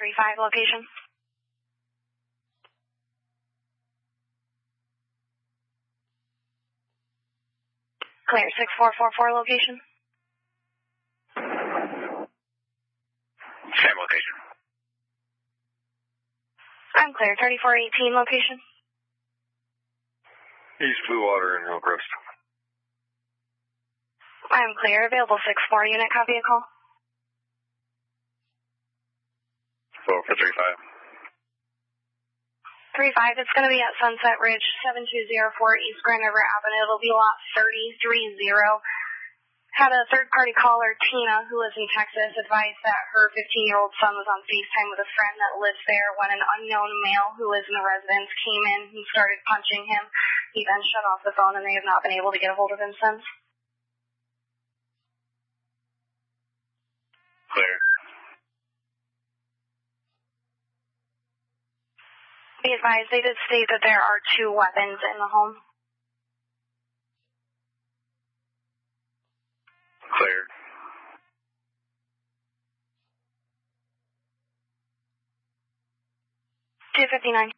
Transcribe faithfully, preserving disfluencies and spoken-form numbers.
three five location. Clear six four four four location. Same location. I'm clear. thirty-four eighteen location. East Blue Water in Hillcrest. I'm clear. Available six four unit. Copy a call. four for three five. three five, it's going to be at Sunset Ridge, seven two zero four East Grand River Avenue. It'll be lot thirty three zero. Had a third-party caller, Tina, who lives in Texas, advised that her fifteen-year-old son was on FaceTime with a friend that lives there when an unknown male who lives in the residence came in and started punching him. He then shut off the phone, and they have not been able to get a hold of him since. Clear. Be advised, they did state that there are two weapons in the home. Clear. two fifty-nine.